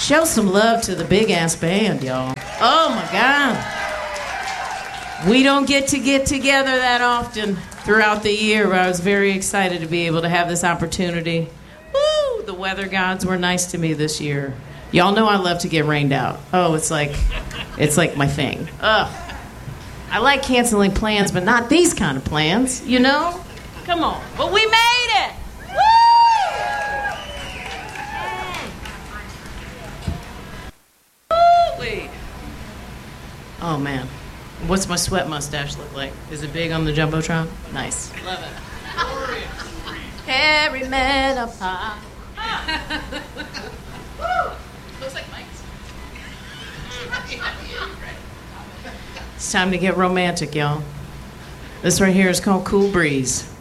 Show some love to the big ass band, y'all. Oh my God. We don't get together that often throughout the year, but I was very excited to be able to have this opportunity. Woo! The weather gods were nice to me this year. Y'all know I love to get rained out. Oh, it's like my thing. Ugh. I like canceling plans, but not these kind of plans, you know? Come on. But we made it! Woo! Woo-wee. Oh, man. What's my sweat mustache look like? Is it big on the Jumbotron? Nice. Love it. Harry met a pie. Looks like Mike's. It's time to get romantic, y'all. This right here is called Cool Breeze.